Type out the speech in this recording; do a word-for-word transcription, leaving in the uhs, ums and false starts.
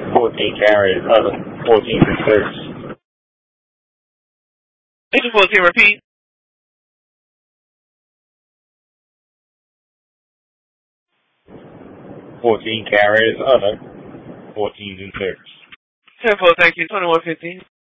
fourteen carriers, other fourteen in service. Agent fourteen, repeat. fourteen carriers, other fourteen in service. ten four, thank you. twenty-one fifteen.